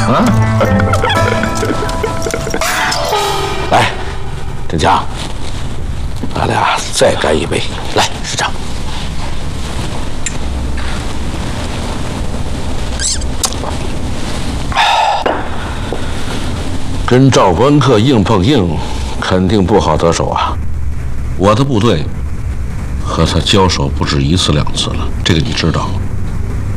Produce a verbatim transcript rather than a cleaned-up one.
啊！来，郑强，咱俩再干一杯。来，师长。跟赵关客硬碰硬，肯定不好得手啊！我的部队和他交手不止一次两次了，这个你知道。